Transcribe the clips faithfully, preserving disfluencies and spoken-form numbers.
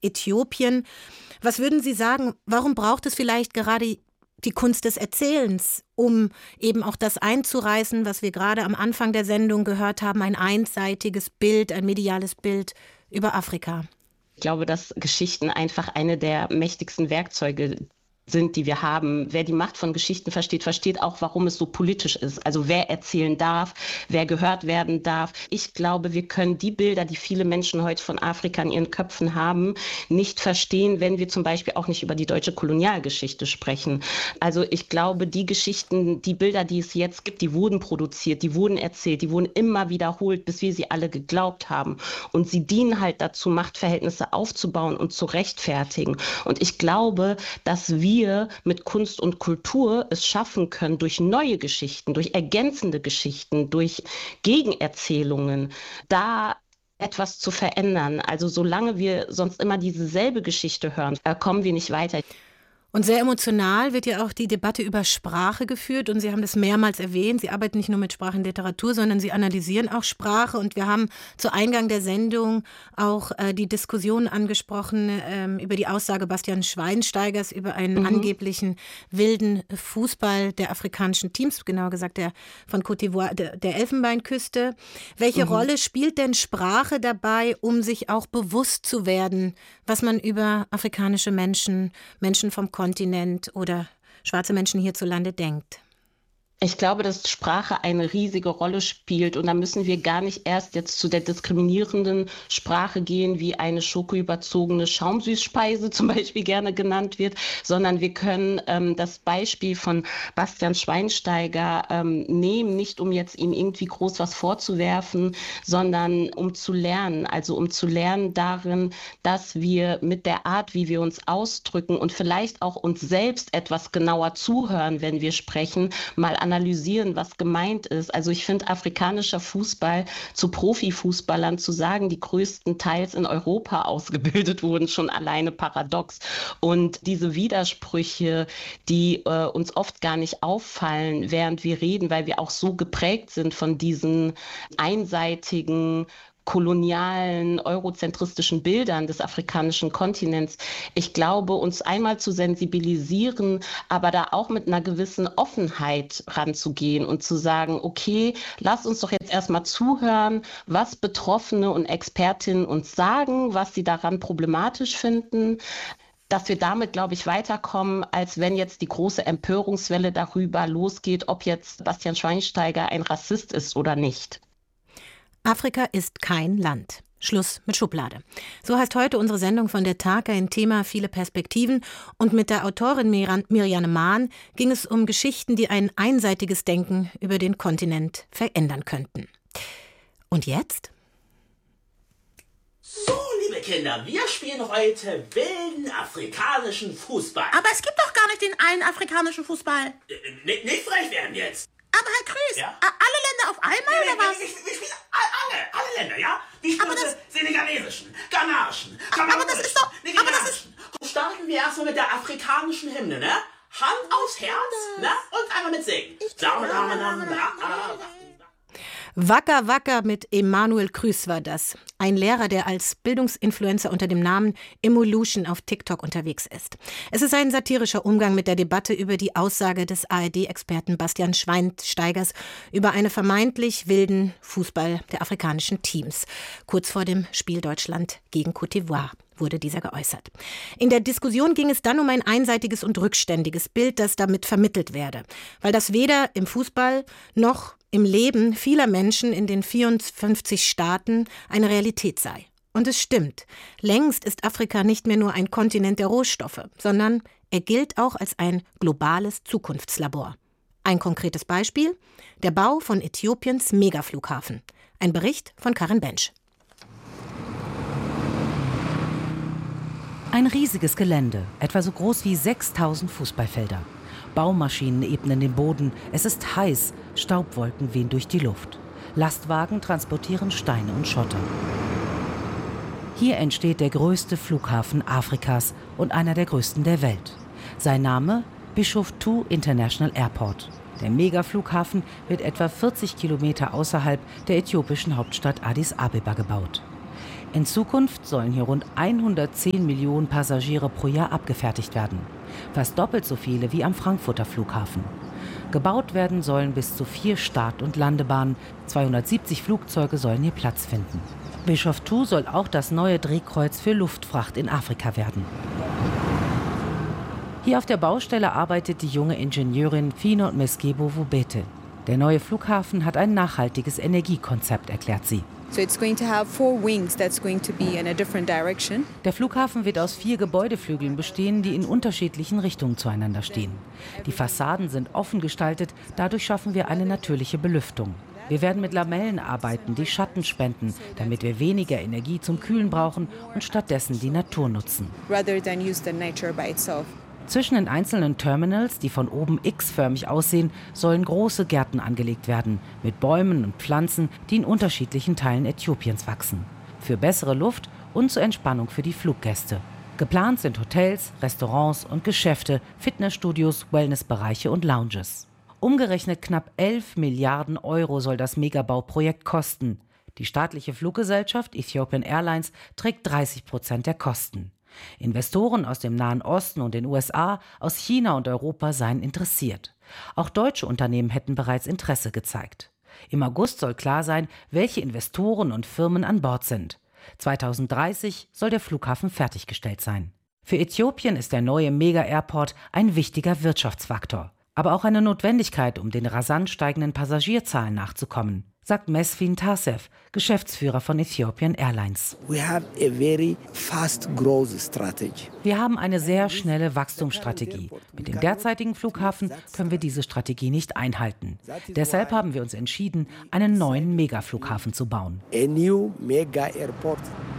Äthiopien. Was würden Sie sagen, warum braucht es vielleicht gerade die Kunst des Erzählens, um eben auch das einzureißen, was wir gerade am Anfang der Sendung gehört haben, ein einseitiges Bild, ein mediales Bild über Afrika? Ich glaube, dass Geschichten einfach eine der mächtigsten Werkzeuge sind, die wir haben. Wer die Macht von Geschichten versteht, versteht auch, warum es so politisch ist. Also wer erzählen darf, wer gehört werden darf. Ich glaube, wir können die Bilder, die viele Menschen heute von Afrika in ihren Köpfen haben, nicht verstehen, wenn wir zum Beispiel auch nicht über die deutsche Kolonialgeschichte sprechen. Also ich glaube, die Geschichten, die Bilder, die es jetzt gibt, die wurden produziert, die wurden erzählt, die wurden immer wiederholt, bis wir sie alle geglaubt haben. Und sie dienen halt dazu, Machtverhältnisse aufzubauen und zu rechtfertigen. Und ich glaube, dass wir wir mit Kunst und Kultur es schaffen können, durch neue Geschichten, durch ergänzende Geschichten, durch Gegenerzählungen, da etwas zu verändern. Also solange wir sonst immer dieselbe Geschichte hören, kommen wir nicht weiter. Und sehr emotional wird ja auch die Debatte über Sprache geführt. Und Sie haben das mehrmals erwähnt. Sie arbeiten nicht nur mit Sprachenliteratur, sondern Sie analysieren auch Sprache. Und wir haben zu Eingang der Sendung auch äh, die Diskussion angesprochen ähm, über die Aussage Bastian Schweinsteigers über einen mhm. angeblichen wilden Fußball der afrikanischen Teams, genauer gesagt der von Côte d'Ivoire, der, der Elfenbeinküste. Welche mhm. Rolle spielt denn Sprache dabei, um sich auch bewusst zu werden, was man über afrikanische Menschen, Menschen vom Kontinent oder schwarze Menschen hierzulande denkt? Ich glaube, dass Sprache eine riesige Rolle spielt und da müssen wir gar nicht erst jetzt zu der diskriminierenden Sprache gehen, wie eine schokoüberzogene Schaumsüßspeise zum Beispiel gerne genannt wird, sondern wir können ähm, das Beispiel von Bastian Schweinsteiger ähm, nehmen, nicht um jetzt ihm irgendwie groß was vorzuwerfen, sondern um zu lernen, also um zu lernen darin, dass wir mit der Art, wie wir uns ausdrücken und vielleicht auch uns selbst etwas genauer zuhören, wenn wir sprechen, mal analysieren, was gemeint ist. Also ich finde, afrikanischer Fußball zu Profifußballern zu sagen, die größtenteils in Europa ausgebildet wurden, schon alleine paradox. Und diese Widersprüche, die äh, uns oft gar nicht auffallen, während wir reden, weil wir auch so geprägt sind von diesen einseitigen kolonialen, eurozentristischen Bildern des afrikanischen Kontinents. Ich glaube, uns einmal zu sensibilisieren, aber da auch mit einer gewissen Offenheit ranzugehen und zu sagen, okay, lass uns doch jetzt erstmal zuhören, was Betroffene und Expertinnen uns sagen, was sie daran problematisch finden, dass wir damit, glaube ich, weiterkommen, als wenn jetzt die große Empörungswelle darüber losgeht, ob jetzt Bastian Schweinsteiger ein Rassist ist oder nicht. Afrika ist kein Land. Schluss mit Schublade. So heißt heute unsere Sendung von der Tag, ein Thema viele Perspektiven. Und mit der Autorin Mir- Mirjane Maan ging es um Geschichten, die ein einseitiges Denken über den Kontinent verändern könnten. Und jetzt? So, liebe Kinder, wir spielen heute wilden afrikanischen Fußball. Aber es gibt doch gar nicht den einen afrikanischen Fußball. Äh, nicht, nicht frech werden jetzt. Aber Herr Krüß, ja? alle Länder auf einmal nee, oder nee, was? Wir, wir, wir spielen alle, alle Länder, ja? Wir spielen das, senegalesischen, ghanaischen, aber das ist doch, aber das ist... So starten wir erstmal mit der afrikanischen Hymne, ne? Hand aufs Herz, ne? Und einmal mit Singen. Dame, Dame, Dame, Dame. Wacker Wacker mit Emanuel Krüß war das. Ein Lehrer, der als Bildungsinfluencer unter dem Namen Emolution auf TikTok unterwegs ist. Es ist ein satirischer Umgang mit der Debatte über die Aussage des A R D-Experten Bastian Schweinsteigers über einen vermeintlich wilden Fußball der afrikanischen Teams. Kurz vor dem Spiel Deutschland gegen Côte d'Ivoire wurde dieser geäußert. In der Diskussion ging es dann um ein einseitiges und rückständiges Bild, das damit vermittelt werde. Weil das weder im Fußball noch im Leben vieler Menschen in den vierundfünfzig Staaten eine Realität sei. Und es stimmt. Längst ist Afrika nicht mehr nur ein Kontinent der Rohstoffe, sondern er gilt auch als ein globales Zukunftslabor. Ein konkretes Beispiel: der Bau von Äthiopiens Megaflughafen. Ein Bericht von Karin Bensch. Ein riesiges Gelände, etwa so groß wie sechstausend Fußballfelder. Baumaschinen ebnen den Boden, es ist heiß, Staubwolken wehen durch die Luft. Lastwagen transportieren Steine und Schotter. Hier entsteht der größte Flughafen Afrikas und einer der größten der Welt. Sein Name: Bishoftu International Airport. Der Megaflughafen wird etwa vierzig Kilometer außerhalb der äthiopischen Hauptstadt Addis Abeba gebaut. In Zukunft sollen hier rund hundertzehn Millionen Passagiere pro Jahr abgefertigt werden. Fast doppelt so viele wie am Frankfurter Flughafen. Gebaut werden sollen bis zu vier Start- und Landebahnen. zweihundertsiebzig Flugzeuge sollen hier Platz finden. Bishov zwei soll auch das neue Drehkreuz für Luftfracht in Afrika werden. Hier auf der Baustelle arbeitet die junge Ingenieurin Fino Meskebo Wubete. Der neue Flughafen hat ein nachhaltiges Energiekonzept, erklärt sie. So it's going to have four wings that's going to be in a different direction. Der Flughafen wird aus vier Gebäudeflügeln bestehen, die in unterschiedlichen Richtungen zueinander stehen. Die Fassaden sind offen gestaltet, dadurch schaffen wir eine natürliche Belüftung. Wir werden mit Lamellen arbeiten, die Schatten spenden, damit wir weniger Energie zum Kühlen brauchen und stattdessen die Natur nutzen. Rather than use the nature by itself. Zwischen den einzelnen Terminals, die von oben X-förmig aussehen, sollen große Gärten angelegt werden, mit Bäumen und Pflanzen, die in unterschiedlichen Teilen Äthiopiens wachsen. Für bessere Luft und zur Entspannung für die Fluggäste. Geplant sind Hotels, Restaurants und Geschäfte, Fitnessstudios, Wellnessbereiche und Lounges. Umgerechnet knapp elf Milliarden Euro soll das Megabauprojekt kosten. Die staatliche Fluggesellschaft Ethiopian Airlines trägt dreißig Prozent der Kosten. Investoren aus dem Nahen Osten und den U S A, aus China und Europa seien interessiert. Auch deutsche Unternehmen hätten bereits Interesse gezeigt. Im August soll klar sein, welche Investoren und Firmen an Bord sind. zweitausenddreißig soll der Flughafen fertiggestellt sein. Für Äthiopien ist der neue Mega-Airport ein wichtiger Wirtschaftsfaktor, aber auch eine Notwendigkeit, um den rasant steigenden Passagierzahlen nachzukommen, sagt Mesfin Tasev, Geschäftsführer von Ethiopian Airlines. We have a very fast growth strategy. Wir haben eine sehr schnelle Wachstumsstrategie. Mit dem derzeitigen Flughafen können wir diese Strategie nicht einhalten. Deshalb haben wir uns entschieden, einen neuen Megaflughafen zu bauen. A new mega airport.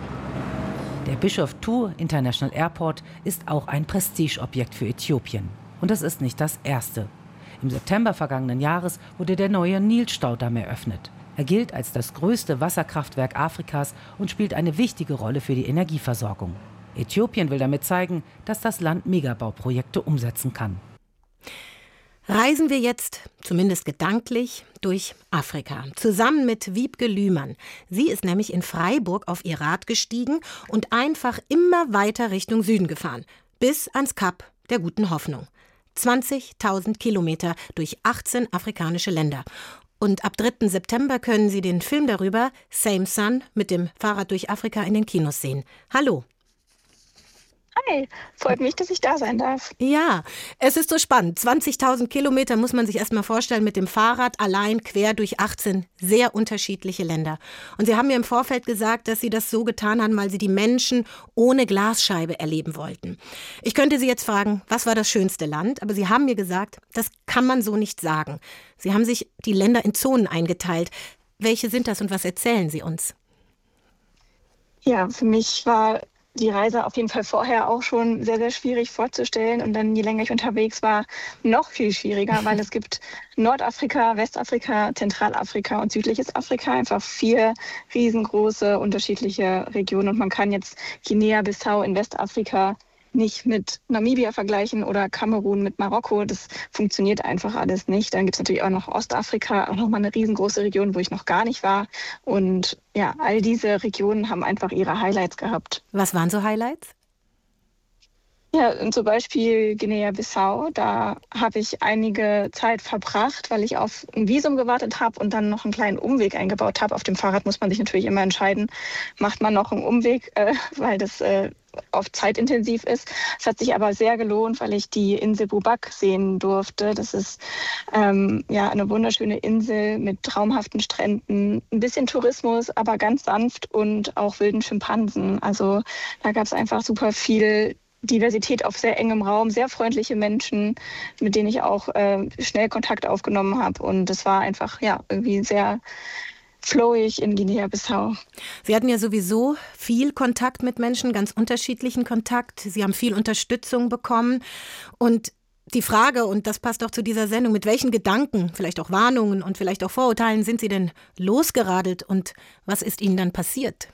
Der Bishov zwei International Airport ist auch ein Prestigeobjekt für Äthiopien. Und das ist nicht das erste. Im September vergangenen Jahres wurde der neue Nilstaudamm eröffnet. Er gilt als das größte Wasserkraftwerk Afrikas und spielt eine wichtige Rolle für die Energieversorgung. Äthiopien will damit zeigen, dass das Land Megabauprojekte umsetzen kann. Reisen wir jetzt, zumindest gedanklich, durch Afrika. Zusammen mit Wiebke Lühmann. Sie ist nämlich in Freiburg auf ihr Rad gestiegen und einfach immer weiter Richtung Süden gefahren. Bis ans Kap der Guten Hoffnung. zwanzigtausend Kilometer durch achtzehn afrikanische Länder. Und ab dritten September können Sie den Film darüber, Same Sun, mit dem Fahrrad durch Afrika in den Kinos sehen. Hallo. Hi, freut mich, dass ich da sein darf. Ja, es ist so spannend. zwanzigtausend Kilometer muss man sich erst mal vorstellen mit dem Fahrrad allein quer durch achtzehn sehr unterschiedliche Länder. Und Sie haben mir im Vorfeld gesagt, dass Sie das so getan haben, weil Sie die Menschen ohne Glasscheibe erleben wollten. Ich könnte Sie jetzt fragen, was war das schönste Land? Aber Sie haben mir gesagt, das kann man so nicht sagen. Sie haben sich die Länder in Zonen eingeteilt. Welche sind das und was erzählen Sie uns? Ja, für mich war die Reise auf jeden Fall vorher auch schon sehr, sehr schwierig vorzustellen. Und dann, je länger ich unterwegs war, noch viel schwieriger, weil es gibt Nordafrika, Westafrika, Zentralafrika und südliches Afrika. Einfach vier riesengroße unterschiedliche Regionen. Und man kann jetzt Guinea-Bissau in Westafrika nicht mit Namibia vergleichen oder Kamerun mit Marokko. Das funktioniert einfach alles nicht. Dann gibt es natürlich auch noch Ostafrika, auch nochmal eine riesengroße Region, wo ich noch gar nicht war. Und ja, all diese Regionen haben einfach ihre Highlights gehabt. Was waren so Highlights? Ja, und zum Beispiel Guinea-Bissau, da habe ich einige Zeit verbracht, weil ich auf ein Visum gewartet habe und dann noch einen kleinen Umweg eingebaut habe. Auf dem Fahrrad muss man sich natürlich immer entscheiden, macht man noch einen Umweg, äh, weil das äh, oft zeitintensiv ist. Es hat sich aber sehr gelohnt, weil ich die Insel Bubak sehen durfte. Das ist ähm, ja eine wunderschöne Insel mit traumhaften Stränden, ein bisschen Tourismus, aber ganz sanft und auch wilden Schimpansen. Also da gab es einfach super viel Diversität auf sehr engem Raum, sehr freundliche Menschen, mit denen ich auch äh, schnell Kontakt aufgenommen habe. Und es war einfach ja irgendwie sehr flowig in Guinea-Bissau. Sie hatten ja sowieso viel Kontakt mit Menschen, ganz unterschiedlichen Kontakt. Sie haben viel Unterstützung bekommen. Und die Frage, und das passt auch zu dieser Sendung, mit welchen Gedanken, vielleicht auch Warnungen und vielleicht auch Vorurteilen sind Sie denn losgeradelt und was ist Ihnen dann passiert?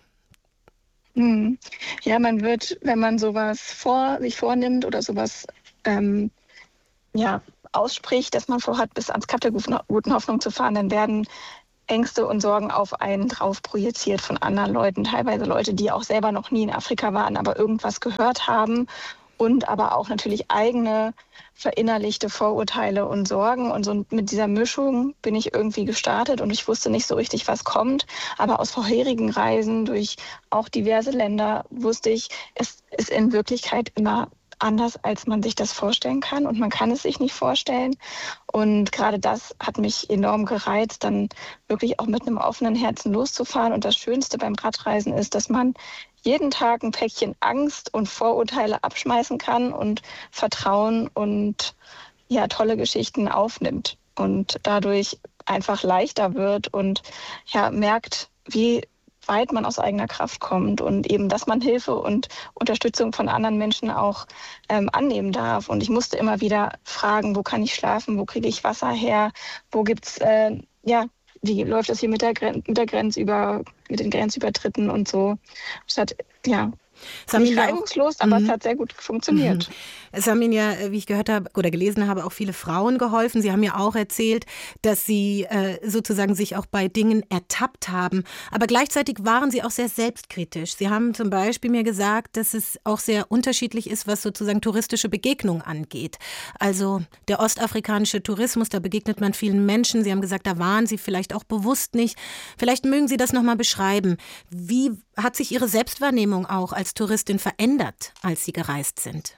Ja, man wird, wenn man sowas vor, sich vornimmt oder sowas ähm, ja, ausspricht, dass man vorhat, bis ans Kap der Guten Hoffnung zu fahren, dann werden Ängste und Sorgen auf einen drauf projiziert von anderen Leuten. Teilweise Leute, die auch selber noch nie in Afrika waren, aber irgendwas gehört haben. Und aber auch natürlich eigene verinnerlichte Vorurteile und Sorgen. Und so mit dieser Mischung bin ich irgendwie gestartet und ich wusste nicht so richtig, was kommt. Aber aus vorherigen Reisen durch auch diverse Länder wusste ich, es ist in Wirklichkeit immer anders, als man sich das vorstellen kann. Und man kann es sich nicht vorstellen. Und gerade das hat mich enorm gereizt, dann wirklich auch mit einem offenen Herzen loszufahren. Und das Schönste beim Radreisen ist, dass man jeden Tag ein Päckchen Angst und Vorurteile abschmeißen kann und Vertrauen und ja, tolle Geschichten aufnimmt und dadurch einfach leichter wird und ja, merkt, wie weit man aus eigener Kraft kommt und eben, dass man Hilfe und Unterstützung von anderen Menschen auch ähm, annehmen darf. Und ich musste immer wieder fragen, wo kann ich schlafen, wo kriege ich Wasser her, wo gibt's äh, ja, wie läuft das hier mit der, Gren- mit der Grenzüber, mit den Grenzübertritten und so. Es hat, ja, nicht reibungslos, aber mhm. es hat sehr gut funktioniert. Mhm. Es haben Ihnen ja, wie ich gehört habe oder gelesen habe, auch viele Frauen geholfen. Sie haben ja auch erzählt, dass Sie äh, sozusagen sich auch bei Dingen ertappt haben. Aber gleichzeitig waren Sie auch sehr selbstkritisch. Sie haben zum Beispiel mir gesagt, dass es auch sehr unterschiedlich ist, was sozusagen touristische Begegnungen angeht. Also der ostafrikanische Tourismus, da begegnet man vielen Menschen. Sie haben gesagt, da waren Sie vielleicht auch bewusst nicht. Vielleicht mögen Sie das nochmal beschreiben. Wie hat sich Ihre Selbstwahrnehmung auch als Touristin verändert, als Sie gereist sind?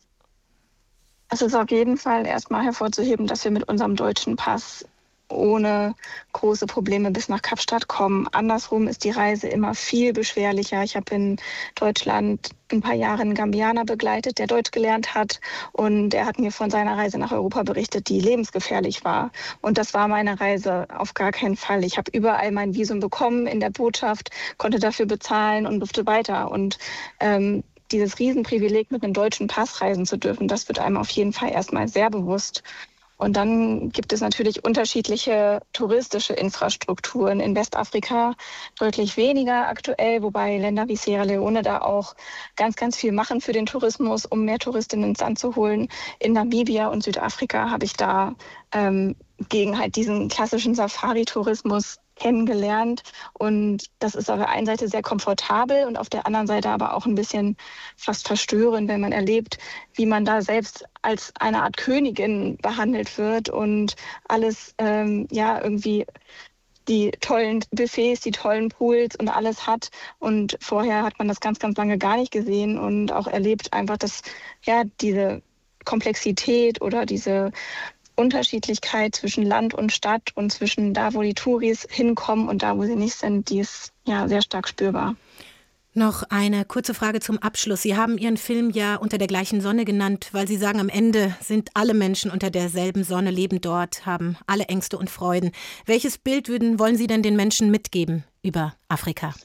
Es ist auf jeden Fall erstmal hervorzuheben, dass wir mit unserem deutschen Pass ohne große Probleme bis nach Kapstadt kommen. Andersrum ist die Reise immer viel beschwerlicher. Ich habe in Deutschland ein paar Jahre einen Gambianer begleitet, der Deutsch gelernt hat. Und er hat mir von seiner Reise nach Europa berichtet, die lebensgefährlich war. Und das war meine Reise auf gar keinen Fall. Ich habe überall mein Visum bekommen in der Botschaft, konnte dafür bezahlen und durfte weiter. Und ähm, dieses Riesenprivileg, mit einem deutschen Pass reisen zu dürfen, das wird einem auf jeden Fall erstmal sehr bewusst. Und dann gibt es natürlich unterschiedliche touristische Infrastrukturen in Westafrika, deutlich weniger aktuell, wobei Länder wie Sierra Leone da auch ganz, ganz viel machen für den Tourismus, um mehr Touristinnen ins Land zu holen. In Namibia und Südafrika habe ich da ähm, gegen halt diesen klassischen Safari-Tourismus kennengelernt und das ist auf der einen Seite sehr komfortabel und auf der anderen Seite aber auch ein bisschen fast verstörend, wenn man erlebt, wie man da selbst als eine Art Königin behandelt wird und alles ähm, ja irgendwie die tollen Buffets, die tollen Pools und alles hat und vorher hat man das ganz, ganz lange gar nicht gesehen und auch erlebt einfach, dass ja diese Komplexität oder diese Unterschiedlichkeit zwischen Land und Stadt und zwischen da, wo die Touris hinkommen und da, wo sie nicht sind, die ist ja sehr stark spürbar. Noch eine kurze Frage zum Abschluss. Sie haben Ihren Film ja Unter der gleichen Sonne genannt, weil Sie sagen, am Ende sind alle Menschen unter derselben Sonne, leben dort, haben alle Ängste und Freuden. Welches Bild würden, wollen Sie denn den Menschen mitgeben über Afrika?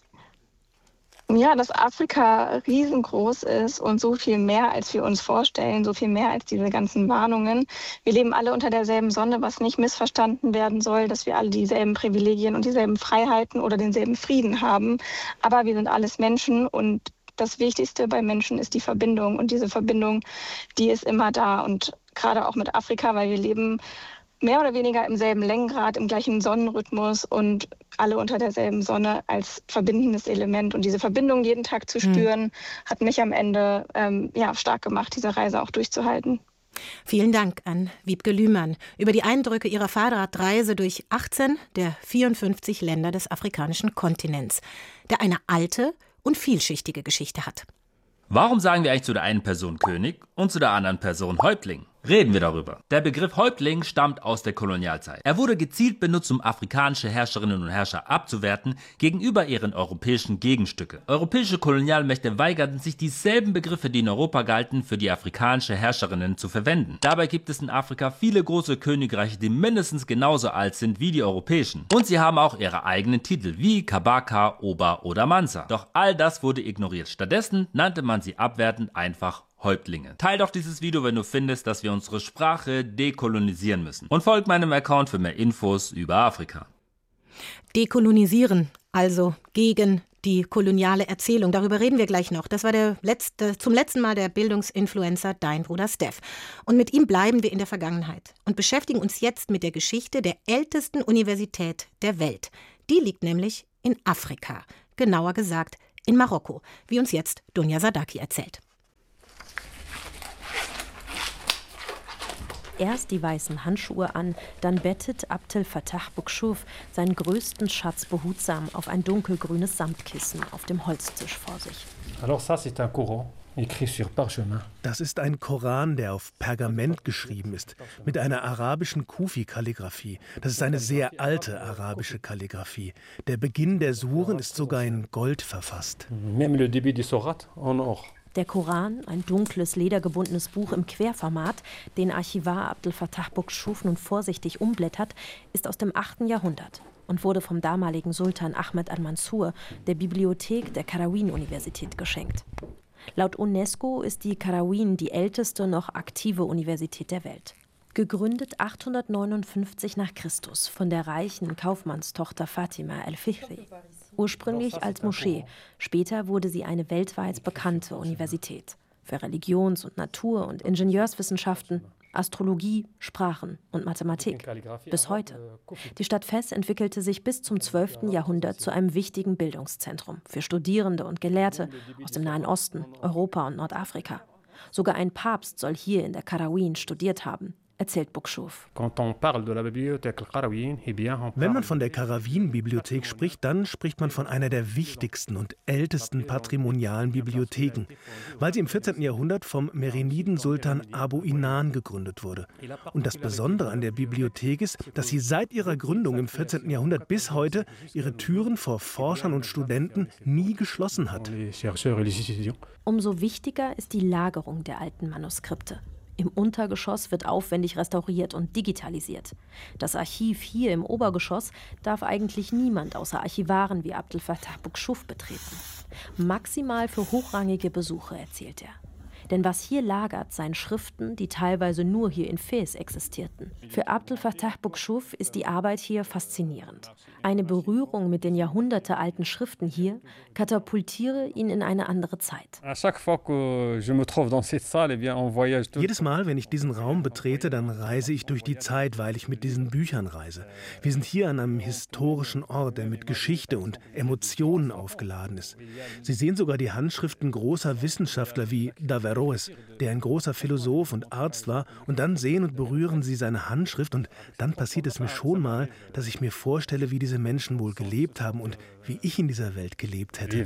Ja, dass Afrika riesengroß ist und so viel mehr, als wir uns vorstellen, so viel mehr als diese ganzen Warnungen. Wir leben alle unter derselben Sonne, was nicht missverstanden werden soll, dass wir alle dieselben Privilegien und dieselben Freiheiten oder denselben Frieden haben. Aber wir sind alles Menschen und das Wichtigste bei Menschen ist die Verbindung. Und diese Verbindung, die ist immer da. Und gerade auch mit Afrika, weil wir leben mehr oder weniger im selben Längengrad, im gleichen Sonnenrhythmus und alle unter derselben Sonne als verbindendes Element. Und diese Verbindung jeden Tag zu spüren, mhm. hat mich am Ende ähm, ja, stark gemacht, diese Reise auch durchzuhalten. Vielen Dank an Wiebke Lühmann über die Eindrücke ihrer Fahrradreise durch achtzehn der vierundfünfzig Länder des afrikanischen Kontinents, der eine alte und vielschichtige Geschichte hat. Warum sagen wir eigentlich zu der einen Person König und zu der anderen Person Häuptling? Reden wir darüber. Der Begriff Häuptling stammt aus der Kolonialzeit. Er wurde gezielt benutzt, um afrikanische Herrscherinnen und Herrscher abzuwerten gegenüber ihren europäischen Gegenstücke. Europäische Kolonialmächte weigerten sich, dieselben Begriffe, die in Europa galten, für die afrikanische Herrscherinnen zu verwenden. Dabei gibt es in Afrika viele große Königreiche, die mindestens genauso alt sind wie die europäischen. Und sie haben auch ihre eigenen Titel, wie Kabaka, Oba oder Mansa. Doch all das wurde ignoriert. Stattdessen nannte man sie abwertend einfach Häuptlinge. Teil doch dieses Video, wenn du findest, dass wir unsere Sprache dekolonisieren müssen. Und folg meinem Account für mehr Infos über Afrika. Dekolonisieren, also gegen die koloniale Erzählung. Darüber reden wir gleich noch. Das war der letzte, zum letzten Mal der Bildungsinfluencer Dein Bruder Steph. Und mit ihm bleiben wir in der Vergangenheit und beschäftigen uns jetzt mit der Geschichte der ältesten Universität der Welt. Die liegt nämlich in Afrika, genauer gesagt in Marokko, wie uns jetzt Dunja Sadaki erzählt. Erst die weißen Handschuhe an, dann bettet Abdel Fattah Boukchouf seinen größten Schatz behutsam auf ein dunkelgrünes Samtkissen auf dem Holztisch vor sich. Das ist ein Koran, der auf Pergament geschrieben ist, mit einer arabischen Kufi-Kalligraphie. Das ist eine sehr alte arabische Kalligraphie. Der Beginn der Suren ist sogar in Gold verfasst. Der Koran, ein dunkles, ledergebundenes Buch im Querformat, den Archivar Abdel Fattah Boukchouf nun vorsichtig umblättert, ist aus dem achten Jahrhundert und wurde vom damaligen Sultan Ahmed al-Mansur der Bibliothek der Qarawin-Universität geschenkt. Laut UNESCO ist die Qarawin die älteste noch aktive Universität der Welt. Gegründet achthundertneunundfünfzig nach Christus von der reichen Kaufmannstochter Fatima el-Fihri. Ursprünglich als Moschee, später wurde sie eine weltweit bekannte Universität für Religions- und Natur- und Ingenieurswissenschaften, Astrologie, Sprachen und Mathematik. Bis heute. Die Stadt Fes entwickelte sich bis zum zwölften Jahrhundert zu einem wichtigen Bildungszentrum für Studierende und Gelehrte aus dem Nahen Osten, Europa und Nordafrika. Sogar ein Papst soll hier in der Qarawin studiert haben, erzählt Boukchouf. Wenn man von der Qarawin-Bibliothek spricht, dann spricht man von einer der wichtigsten und ältesten patrimonialen Bibliotheken, weil sie im vierzehnten Jahrhundert vom Meriniden-Sultan Abu Inan gegründet wurde. Und das Besondere an der Bibliothek ist, dass sie seit ihrer Gründung im vierzehnten Jahrhundert bis heute ihre Türen vor Forschern und Studenten nie geschlossen hat. Umso wichtiger ist die Lagerung der alten Manuskripte. Im Untergeschoss wird aufwendig restauriert und digitalisiert. Das Archiv hier im Obergeschoss darf eigentlich niemand außer Archivaren wie Abdel Fattah Boukchouf betreten. Maximal für hochrangige Besucher, erzählt er. Denn was hier lagert, seien Schriften, die teilweise nur hier in Fes existierten. Für Abdel Fattah Boukchouf ist die Arbeit hier faszinierend. Eine Berührung mit den jahrhundertealten Schriften hier katapultiere ihn in eine andere Zeit. Jedes Mal, wenn ich diesen Raum betrete, dann reise ich durch die Zeit, weil ich mit diesen Büchern reise. Wir sind hier an einem historischen Ort, der mit Geschichte und Emotionen aufgeladen ist. Sie sehen sogar die Handschriften großer Wissenschaftler wie Daverroes, der ein großer Philosoph und Arzt war, und dann sehen und berühren Sie seine Handschrift und dann passiert es mir schon mal, dass ich mir vorstelle, wie diese Menschen wohl gelebt haben und wie ich in dieser Welt gelebt hätte.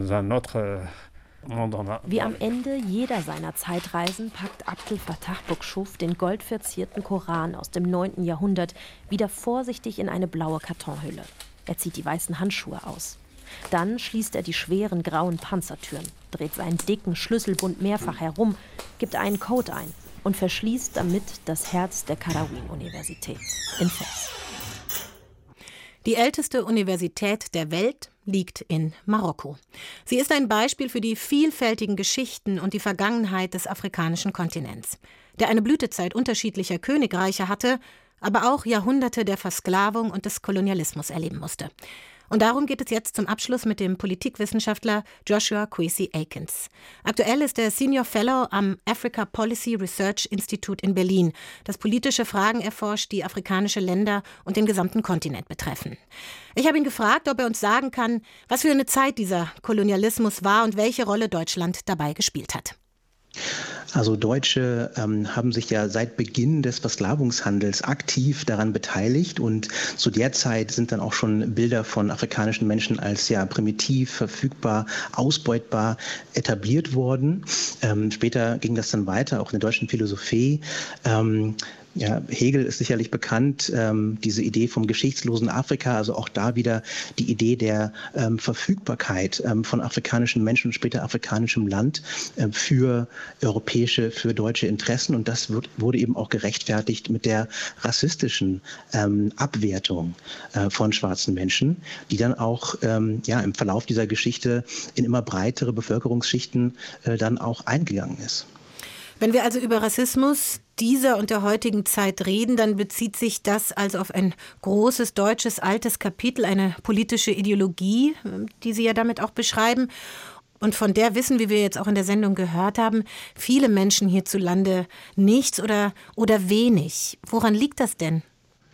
Wie am Ende jeder seiner Zeitreisen packt Abdel Fattah Boukchouf den goldverzierten Koran aus dem neunten Jahrhundert wieder vorsichtig in eine blaue Kartonhülle. Er zieht die weißen Handschuhe aus. Dann schließt er die schweren grauen Panzertüren, dreht seinen dicken Schlüsselbund mehrfach herum, gibt einen Code ein und verschließt damit das Herz der Qarawin-Universität in Fes. Die älteste Universität der Welt liegt in Marokko. Sie ist ein Beispiel für die vielfältigen Geschichten und die Vergangenheit des afrikanischen Kontinents, der eine Blütezeit unterschiedlicher Königreiche hatte, aber auch Jahrhunderte der Versklavung und des Kolonialismus erleben musste. Und darum geht es jetzt zum Abschluss mit dem Politikwissenschaftler Joshua Kwesi Aikens. Aktuell ist er Senior Fellow am Africa Policy Research Institute in Berlin, das politische Fragen erforscht, die afrikanische Länder und den gesamten Kontinent betreffen. Ich habe ihn gefragt, ob er uns sagen kann, was für eine Zeit dieser Kolonialismus war und welche Rolle Deutschland dabei gespielt hat. Also Deutsche ähm, haben sich ja seit Beginn des Versklavungshandels aktiv daran beteiligt und zu der Zeit sind dann auch schon Bilder von afrikanischen Menschen als ja primitiv, verfügbar, ausbeutbar etabliert worden. Ähm, später ging das dann weiter, auch in der deutschen Philosophie. Ähm, Ja, Hegel ist sicherlich bekannt, ähm, diese Idee vom geschichtslosen Afrika, also auch da wieder die Idee der ähm, Verfügbarkeit ähm, von afrikanischen Menschen und später afrikanischem Land äh, für europäische, für deutsche Interessen. Und das wird, wurde eben auch gerechtfertigt mit der rassistischen ähm, Abwertung äh, von schwarzen Menschen, die dann auch ähm, ja, im Verlauf dieser Geschichte in immer breitere Bevölkerungsschichten äh, dann auch eingegangen ist. Wenn wir also über Rassismus dieser und der heutigen Zeit reden, dann bezieht sich das also auf ein großes deutsches altes Kapitel, eine politische Ideologie, die Sie ja damit auch beschreiben. Und von der wissen, wie wir jetzt auch in der Sendung gehört haben, viele Menschen hierzulande nichts oder, oder wenig. Woran liegt das denn?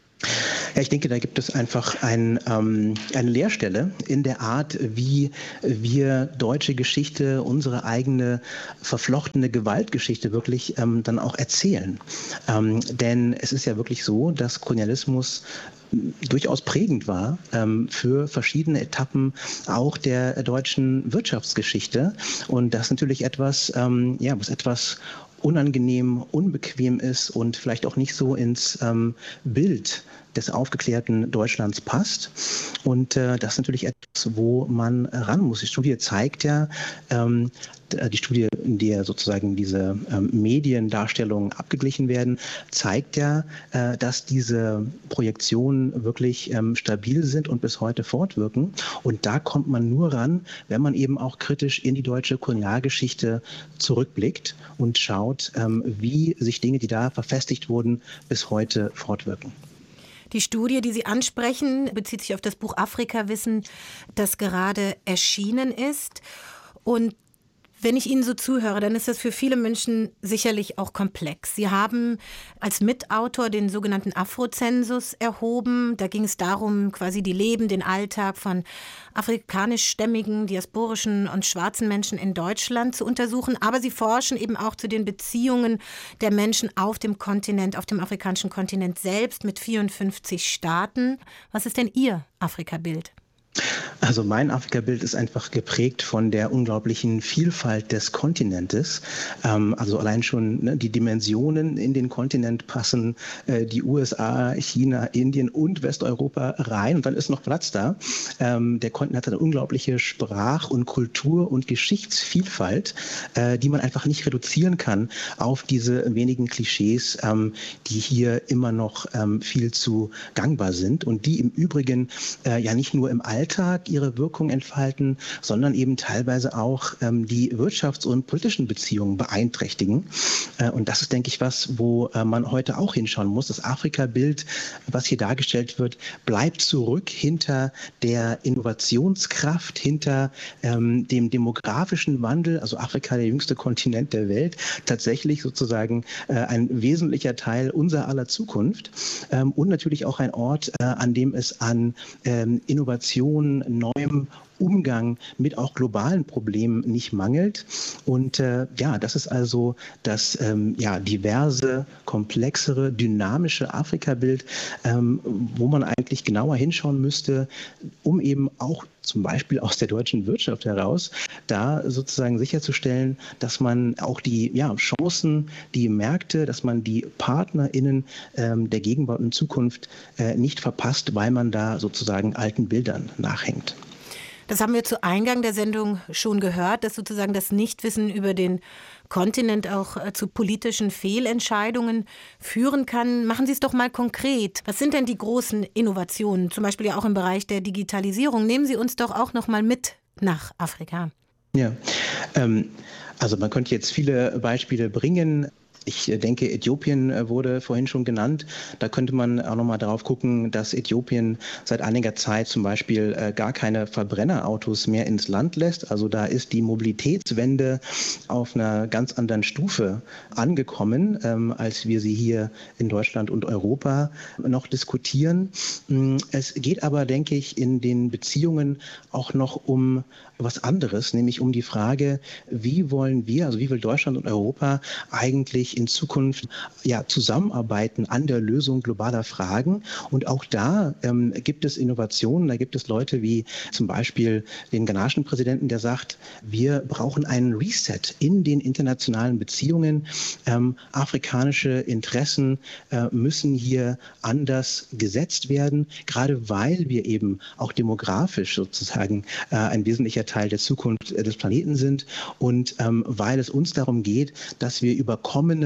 Ja, ich denke, da gibt es einfach ein, ähm, eine Leerstelle in der Art, wie wir deutsche Geschichte, unsere eigene verflochtene Gewaltgeschichte wirklich ähm, dann auch erzählen. Ähm, denn es ist ja wirklich so, dass Kolonialismus durchaus prägend war ähm, für verschiedene Etappen auch der deutschen Wirtschaftsgeschichte. Und das ist natürlich etwas, ähm, ja, was etwas unangenehm, unbequem ist und vielleicht auch nicht so ins ähm, Bild des aufgeklärten Deutschlands passt. Und äh, das ist natürlich etwas, wo man ran muss. Die Studie zeigt ja, ähm, die Studie, in der sozusagen diese ähm, Mediendarstellungen abgeglichen werden, zeigt ja, äh, dass diese Projektionen wirklich ähm, stabil sind und bis heute fortwirken. Und da kommt man nur ran, wenn man eben auch kritisch in die deutsche Kolonialgeschichte zurückblickt und schaut, ähm, wie sich Dinge, die da verfestigt wurden, bis heute fortwirken. Die Studie, die Sie ansprechen, bezieht sich auf das Buch Afrikawissen, das gerade erschienen ist. Und wenn ich Ihnen so zuhöre, dann ist das für viele Menschen sicherlich auch komplex. Sie haben als Mitautor den sogenannten Afrozensus erhoben. Da ging es darum, quasi die Leben, den Alltag von afrikanischstämmigen, diasporischen und schwarzen Menschen in Deutschland zu untersuchen. Aber Sie forschen eben auch zu den Beziehungen der Menschen auf dem Kontinent, auf dem afrikanischen Kontinent selbst mit vierundfünfzig Staaten. Was ist denn Ihr Afrikabild? Also mein Afrikabild ist einfach geprägt von der unglaublichen Vielfalt des Kontinentes. Ähm, also allein schon ne, die Dimensionen in den Kontinent passen äh, die U S A, China, Indien und Westeuropa rein und dann ist noch Platz da. Ähm, der Kontinent hat eine unglaubliche Sprach- und Kultur- und Geschichtsvielfalt, äh, die man einfach nicht reduzieren kann auf diese wenigen Klischees, ähm, die hier immer noch ähm, viel zu gangbar sind und die im Übrigen äh, ja nicht nur im Alltag ihre Wirkung entfalten, sondern eben teilweise auch ähm, die wirtschafts- und politischen Beziehungen beeinträchtigen. Äh, und das ist, denke ich, was, wo äh, man heute auch hinschauen muss. Das Afrika-Bild, was hier dargestellt wird, bleibt zurück hinter der Innovationskraft, hinter ähm, dem demografischen Wandel, also Afrika, der jüngste Kontinent der Welt, tatsächlich sozusagen äh, ein wesentlicher Teil unserer aller Zukunft ähm, und natürlich auch ein Ort, äh, an dem es an ähm, Innovation, neuem Umgang mit auch globalen Problemen nicht mangelt. Und äh, ja, das ist also das ähm, ja, diverse, komplexere, dynamische Afrikabild, ähm, wo man eigentlich genauer hinschauen müsste, um eben auch zum Beispiel aus der deutschen Wirtschaft heraus, da sozusagen sicherzustellen, dass man auch die ja, Chancen, die Märkte, dass man die PartnerInnen ähm, der Gegenwart und Zukunft äh, nicht verpasst, weil man da sozusagen alten Bildern nachhängt. Das haben wir zu Eingang der Sendung schon gehört, dass sozusagen das Nichtwissen über den Kontinent auch äh, zu politischen Fehlentscheidungen führen kann. Machen Sie es doch mal konkret. Was sind denn die großen Innovationen, zum Beispiel ja auch im Bereich der Digitalisierung? Nehmen Sie uns doch auch noch mal mit nach Afrika. Ja, ähm, also man könnte jetzt viele Beispiele bringen. Ich denke, Äthiopien wurde vorhin schon genannt. Da könnte man auch noch mal darauf gucken, dass Äthiopien seit einiger Zeit zum Beispiel äh, gar keine Verbrennerautos mehr ins Land lässt. Also da ist die Mobilitätswende auf einer ganz anderen Stufe angekommen, ähm, als wir sie hier in Deutschland und Europa noch diskutieren. Es geht aber, denke ich, in den Beziehungen auch noch um was anderes, nämlich um die Frage, wie wollen wir, also wie will Deutschland und Europa eigentlich in Zukunft ja, zusammenarbeiten an der Lösung globaler Fragen. Und auch da ähm, gibt es Innovationen, da gibt es Leute wie zum Beispiel den ghanaischen Präsidenten, der sagt, wir brauchen einen Reset in den internationalen Beziehungen. Ähm, afrikanische Interessen äh, müssen hier anders gesetzt werden, gerade weil wir eben auch demografisch sozusagen äh, ein wesentlicher Teil der Zukunft äh, des Planeten sind und ähm, weil es uns darum geht, dass wir über kommende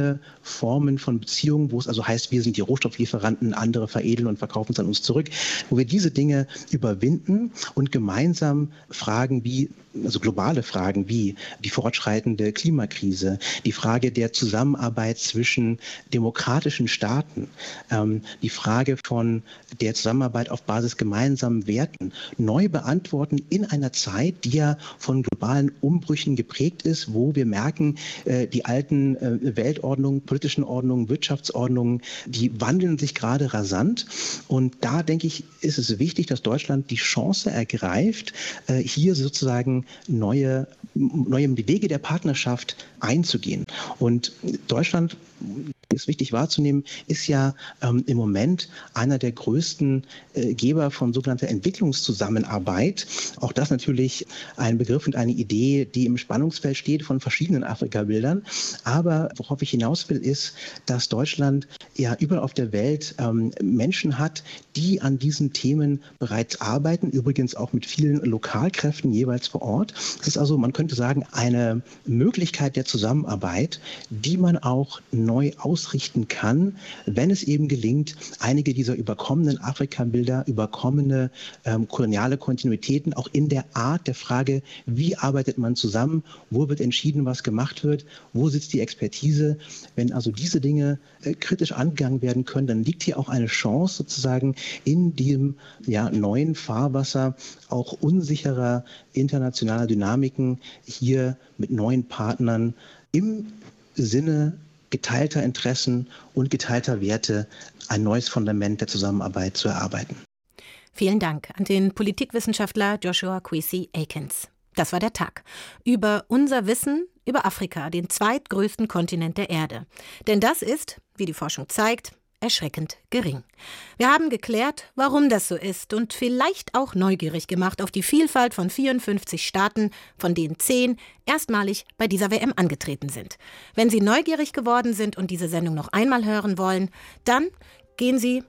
offene Formen von Beziehungen, wo es also heißt, wir sind die Rohstofflieferanten, andere veredeln und verkaufen es an uns zurück, wo wir diese Dinge überwinden und gemeinsam Fragen wie, also globale Fragen wie die fortschreitende Klimakrise, die Frage der Zusammenarbeit zwischen demokratischen Staaten, ähm, die Frage von der Zusammenarbeit auf Basis gemeinsamen Werten neu beantworten in einer Zeit, die ja von globalen Umbrüchen geprägt ist, wo wir merken, äh, die alten äh, Weltordnungen, politischen Ordnungen, Wirtschaftsordnungen, die wandeln sich gerade rasant. Und da, denke ich, ist es wichtig, dass Deutschland die Chance ergreift, äh, hier sozusagen neue, neue Wege der Partnerschaft einzugehen. Und Deutschland, ist wichtig wahrzunehmen, ist ja ähm, im Moment einer der größten äh, Geber von sogenannter Entwicklungszusammenarbeit. Auch das natürlich ein Begriff und eine Idee, die im Spannungsfeld steht von verschiedenen Afrika-Bildern. Aber worauf ich hinaus will, ist, dass Deutschland ja überall auf der Welt ähm, Menschen hat, die an diesen Themen bereits arbeiten, übrigens auch mit vielen Lokalkräften jeweils vor Ort. Es ist also, man könnte sagen, eine Möglichkeit der Zusammenarbeit, die man auch neu ausrichten kann, wenn es eben gelingt, einige dieser überkommenen Afrika-Bilder, überkommene ähm, koloniale Kontinuitäten auch in der Art der Frage, wie arbeitet man zusammen, wo wird entschieden, was gemacht wird, wo sitzt die Expertise. Wenn also diese Dinge äh, kritisch angegangen werden können, dann liegt hier auch eine Chance sozusagen in diesem ja, neuen Fahrwasser auch unsicherer internationaler Dynamiken hier mit neuen Partnern im Sinne geteilter Interessen und geteilter Werte ein neues Fundament der Zusammenarbeit zu erarbeiten. Vielen Dank an den Politikwissenschaftler Joshua Kwesi Aikens. Das war der Tag. Über unser Wissen über Afrika, den zweitgrößten Kontinent der Erde. Denn das ist, wie die Forschung zeigt, erschreckend gering. Wir haben geklärt, warum das so ist und vielleicht auch neugierig gemacht auf die Vielfalt von vierundfünfzig Staaten, von denen zehn erstmalig bei dieser W M angetreten sind. Wenn Sie neugierig geworden sind und diese Sendung noch einmal hören wollen, dann gehen Sie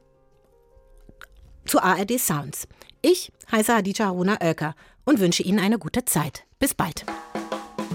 zu A R D Sounds. Ich heiße Hadija Haruna Oelker und wünsche Ihnen eine gute Zeit. Bis bald.